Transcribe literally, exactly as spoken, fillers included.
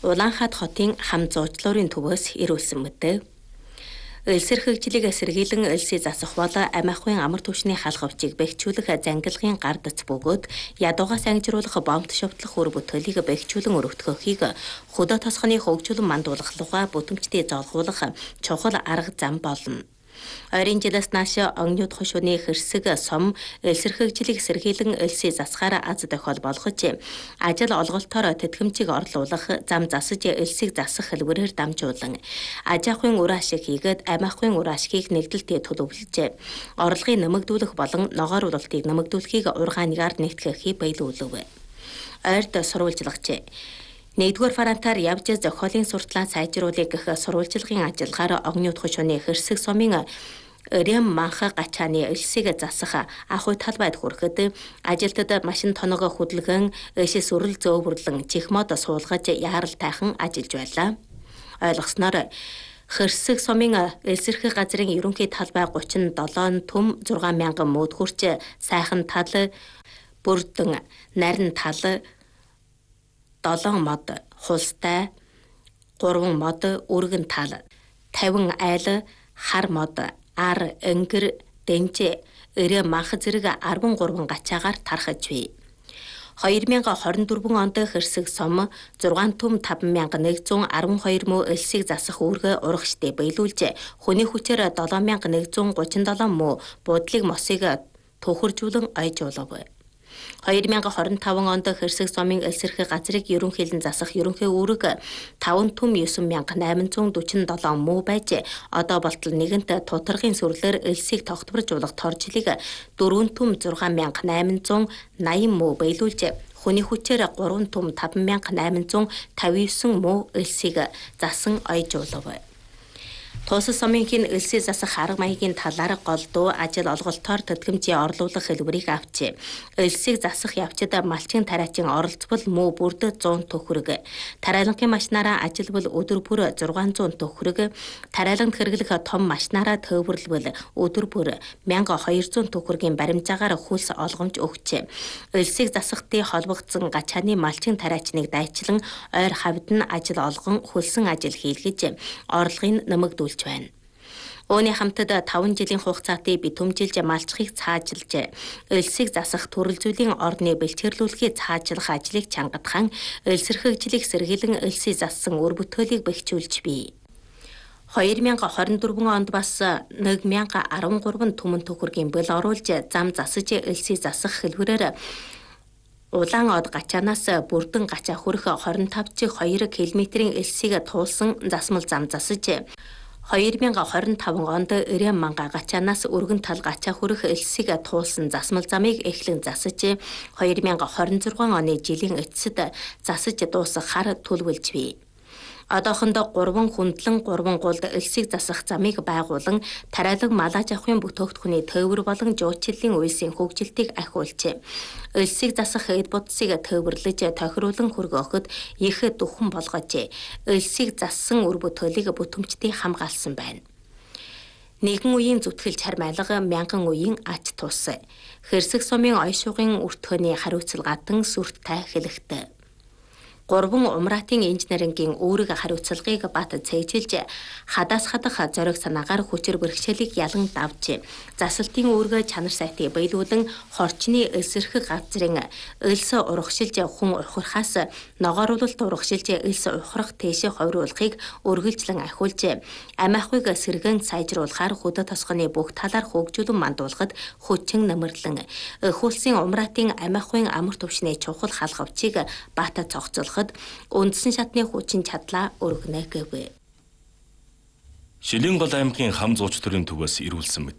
Улаанхад хотын хам зуучлуурын төвөөс ирүүлсэн мэт. Элсэр хөгжлийг сэргийлэн элсээ засах бол амиахын амар түвшний халахвчийг бэхжүүлэх зангилгын гардац бөгөөд ядуугаас ангижруулах бомбт шовтлох үр бүтээлийг бэхжүүлэн өргөтгөхийг хөдөө тосгоны хөгжүүлэн мандуулах луга бүтэмжтэй золгуулах чухал арга зам болно. Ойрын жилээс нааш огнууд хошууны хэрсэг сум элсэр хөгжлийг сэргийлэн элсээ засахаар аз тохиол болгож ажил олголтоор тэтгэмжийг орлуулах зам засаж элсийг засах хэлбэрээр дамжуулан аж ахуйн үр ашиг хийгээд амь ахуйн үр ашгийг нэгдэлтэй төлөвлөж орлогыг нэмэгдүүлэх болон ногоор уралтыг нэмэгдүүлэхийг ургаангаар нэгтгэхийг баялуулв. Ойрд сурвалжлагч нэгдүгээр фарантаар явж зохиолын суртлаа сайжруулах гэх сурвалжлагын ажиллагаар огнууд хошууны хэрсэг сумын Рэм манха гачааны элсийг засах ахуй талбайд хүрэхэд ажилтнууд машин тоног хөдөлгөн эшэс үрэл зөөвөрлөн чихмод суулгаж яарал тайхан ажиллаж байлаа. Ойлгосноор хэрсэг сумын элсэрхий газрын ерөнхий талбай гучин долоо төм зургаан мянган мөд хүрч сайхан тал бүрдэн нарийн тал долоон мод хулстай гурван мод өргөн тал тавин айл хар мод ар өнгөр дэнжэ өрөө манх зэрэг арван гурван гачаагаар тархаж бий. хоёр мянга хорин дөрвөн онд хэрсэг сум зургаан төм таван мянга нэгдүгээр арван хоёр мөө элсийг засах үүргээ урагштай баялуулж хүний хүчээр долоо мянга нэгдүгээр гучин долоо мөө буудлыг мосыг төхөржүүлэн ойжуулав. хоёр мянга хорин таван онд хэрсэг сумын элсэрхий газрыг ерөнхийлөн засах ерөнхий үүрэг таван төм девять мянга найман зуун дөрвөн седем муу байж одоо болтол нэгэнт тутаргын сүрлээр элсийг тогтворжуулах торжлыг дөрвөн төм зургаан мянга найман зуун наян муу баялуулж хүний хүчээр гурван төм таван мянга найман зуун тавин девять муу элсийг засан ойжуулав. Тус сумынхын элсээ засах арга маягийн талаар голдуу ажил олголтоор тэтгэмжийн орлуулах хэлбэрийг авчээ. Элсийг засах явцад малчин тариачин оролцвол муу бүрд зуун төгрөг, тариалангийн машинаараа ажиллавал өдөр бүр зургаан зуун төгрөг, тариаланд хэрэглэх том машинаараа төвөрлөвөл өдөр бүр мянга хоёр зуун төгрөгийн баримжаагаар хөлс олгомж өгчээ. Элсийг засахтай холбогдсон гачааны малчин тариачныг дайчлан ойр хавьд нь ажил олгон хөлсөн ажил хийлгэж орлогын нэмэгдүүл байна. Өөний хамтад таван жилийн хугацаатай битүүмжилж малчхыг цаажилж, элсийг засах төрөл зүйлийн орны бэлтгэрлүүлэхийг цаажилах ажлыг чангадхан, элсэр хөгжлийг сэргийлэн элсийг зассан үр бүтээлийг бэхжүүлж бий. хоёр мянга хорин дөрвөн онд бас нэг мянга арван гурван түмэн төгрөгийн бэл оруулж зам засаж элсийг засах хэлбэрээр улаан од гачаанаас бүрдэн гачаа хүрэх двадцать пять хоёр километрийн элсийг туулсан засмал зам засаж хоёр мянга хорин таван онд Рэм манга гачаанаас өргөн тал гачаа хүрэх элсийг туулсан засмал замыг эхлэн засаж хоёр мянга хорин зургаан оны жилийн эцэд засаж дуусах хар төлөвлөж бий. Одоохондоо гурван хүндлэн гурван гулд элсийг засах замыг байгуулан тариалан малаж авахын бүтээгдэхүүний төвөр болон жуулчлалын үйлсийн хөгжилтийг ахиулжээ. Элсийг засах эд будсыг төвөрлөж тохируулан хөргөөхөд их дөхөн болгожээ. Элсийг зассан үр бүтээлийг бүтэмжтэй хамгаалсан байна. Нэгэн үеийн зүтгэл чармайлга мянган үеийн ач тус. Хэрсэг сумын ойшуугын өртгөний хариуцлагатан сүрттэй хэлэхтэй. Гурван умраатын инженерингийн үүрэг хариуцлагыг бат цээжилж хадаас хадах зориг санаагаар хүчээр бэрхшээлийг ялан давж засалтын үүрэг чанар сайтыг баялуулан хорчны элсэрхэг газрын элс урагшилж хүн ухрахаас ногооруулалт урагшилж элс ухрах тийшээ хойруулахыг үргэлжлэн ахиулж амь ахуйг сэргэн сайжруулахаар хөдөө тосгоны бүх талаар хөгжүүлэн мандуулахад хүчин нэмэрлэн хөлсийн умраатын амь ахуйн амар түвшний чухал халахвчийг бат цогцолох үндсэн шатны хүчин чадлаа өргөнө гэв. Шилэнгол аймгийн хам зууч төрийн төвөөс ирүүлсэн мэт.